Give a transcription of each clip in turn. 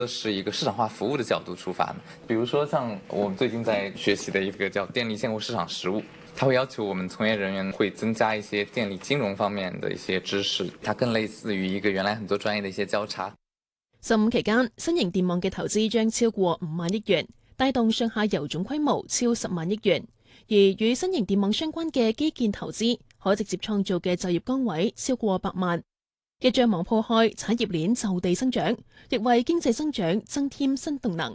是一个市场化服务的角度出发的，比如说像我们最近在学习的一个叫电力现货市场实务，它会要求我们從業人員會增加一些電力金融方面的一些知識，它更類似於一個原來很多專業的一些交叉。 15期間，新型電網嘅投資將超過5萬億元，帶動上下游總規模超10萬億元，而與新型電網相關嘅基建投資可直接創造嘅就業崗位超過100萬。一張網鋪開，產業鏈就地生長，亦為經濟增長增添新動能。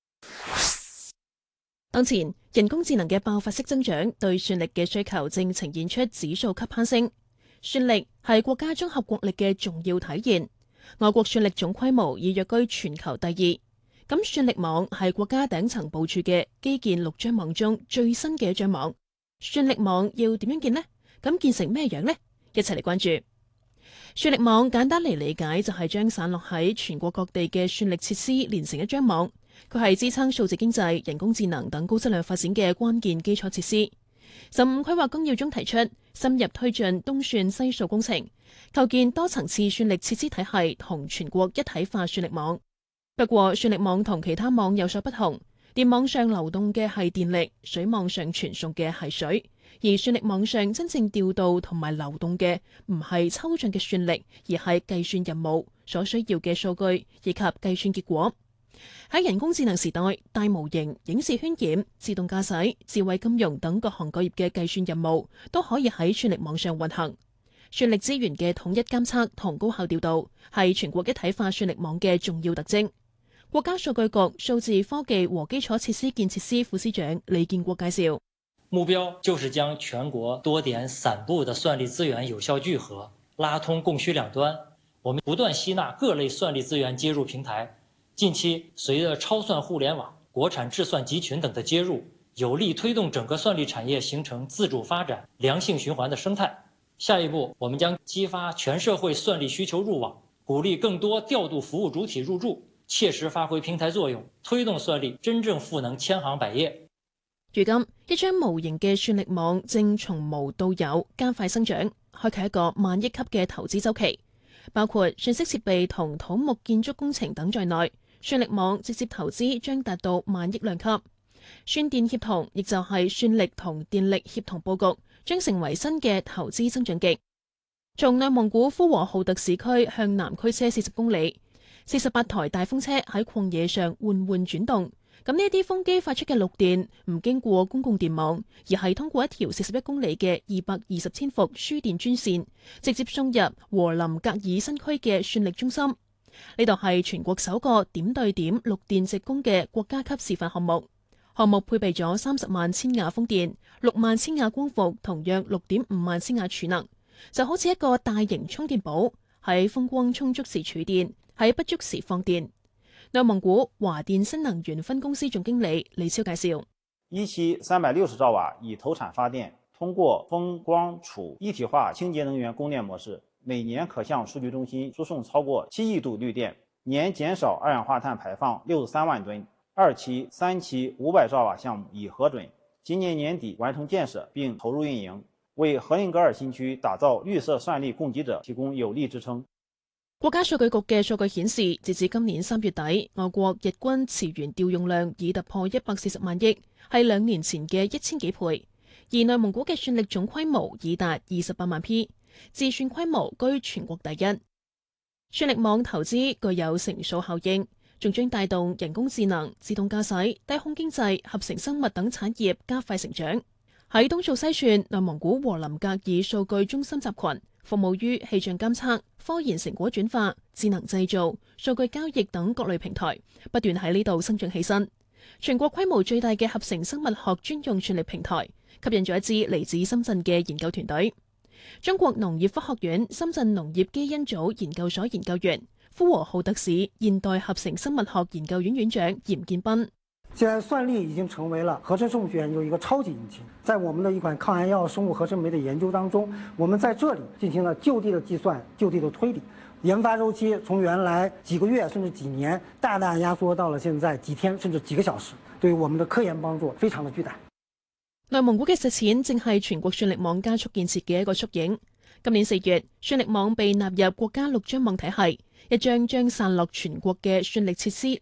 當前人工智能嘅爆發式增長，對算力嘅需求正呈現出指數級攀升。算力係國家綜合國力嘅重要體現，我國算力總規模已躍居全球第2。咁算力網係國家頂層部署嘅基建6張網中最新嘅一張網。算力網要點樣建呢？咁建成咩樣呢？一齊嚟關注。算力網簡單嚟理解就係將散落喺全國各地嘅算力設施連成一張網，佢係支撐數字經濟、人工智能等高質量發展嘅關鍵基礎設施。15規劃綱要中提出深入推進東算西數工程，構建多層次算力設施體系同全國一體化算力網。不過算力網同其他網有所不同，電網上流動嘅係電力，水網上傳送嘅係水。而算力網上真正調度同埋流動嘅唔係抽象嘅算力，而係計算任務所需要嘅數據以及計算結果。喺人工智能時代，大模型、影視渲染、自動駕駛、智慧金融等各行各業嘅計算任務都可以喺算力網上運行。算力資源嘅統一監測同高效調度係全國一體化算力網嘅重要特徵。國家數據局數字科技和基礎設施建設司副司長李建國介紹。 目標就是將全國多點散布的算力資源有效聚合，拉通供需兩端。我們不斷吸納各類算力資源接入平台。近期隨着超算互聯網、國產智算集群等的接入，有力推動整個算力產業形成自主發展、良性循環的生態。下一步，我們將激發全社會算力需求入網，鼓勵更多調度服務主體入駐，切實發揮平台作用，推動算力真正賦能千行百業。 如今，一張無形嘅算力網正從無到有加快生長，開啟一個萬億級嘅投資週期。包括信息設備同土木建築工程等在內，算力網直接投資將達到萬億量級。算電協同，亦就係算力同電力協同佈局，將成為新嘅投資增長極。從內蒙古呼和浩特市區向南驅車40公里，48台大風車喺曠野上緩緩轉動。咁呢啲風機發出嘅綠電唔經過公共電網，而係通過一條41公里嘅220千伏輸電專線，直接送入和林格爾新區嘅算力中心。呢度係全國首個點對點綠電直供嘅國家級示範項目。項目配備咗30萬千瓦風電、6萬千瓦光伏同約6.5萬千瓦儲能，就好似一個大型充電寶，喺風光充足時儲電，喺不足時放電。內蒙古華電新能源分公司總經理李超介紹： 一期360兆瓦以投產發電，通過風光儲一體化清潔能源供電模式，每年可向數據中心輸送超過7億度綠電，年減少二氧化碳排放63萬噸。2期、3期500兆瓦項目已核准，今年年底完成建設並投入運營，為和林格爾新區打造綠色算力供給者提供有力支撐。 國家數據局嘅數據顯示，截至今年3月底，我國日均磁源調用量已突破140萬億，係2年前嘅1000幾倍。而內蒙古嘅算力總規模已達28萬 P， 自算規模居全國第一。算力網投資具有乘數效應，仲將帶動人工智能、自動駕駛、低空經濟、合成生物等產業加快成長。喺東數西算，內蒙古和林格爾數據中心集群，服務於氣象監測、科研成果轉化、智能製造、數據交易等各類平台，不斷喺呢度生長起身。全國規模最大嘅合成生物學專用算力平台，吸引咗一支嚟自深圳嘅研究團隊。中國農業科學院深圳農業基因組研究所研究員、呼和浩特市現代合成生物學研究院院長嚴建斌。 現在算力已經成為了合成生物學研究一個超級引擎，在我們的一款抗癌藥生物合成酶的研究當中，我們在這裡進行了就地的計算、就地的推理，研發周期從原來幾個月甚至幾年，大大壓縮到了現在幾天甚至幾個小時，對我們的科研幫助非常的巨大。 內蒙古嘅實踐正係全國算力網加速建設嘅一個縮影。今年4月，算力網被納入國家6張網體系， 一張將散落全國嘅算力設施